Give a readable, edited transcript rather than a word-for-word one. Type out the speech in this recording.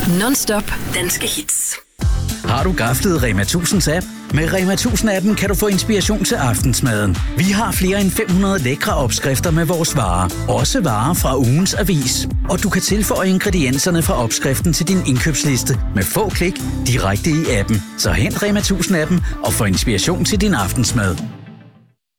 Non-stop danske hits. Har du gaflet Rema 1000's app? Med Rema 1000-appen kan du få inspiration til aftensmaden. Vi har flere end 500 lækre opskrifter med vores varer. Også varer fra ugens avis. Og du kan tilføje ingredienserne fra opskriften til din indkøbsliste med få klik direkte i appen. Så hent Rema 1000-appen og få inspiration til din aftensmad.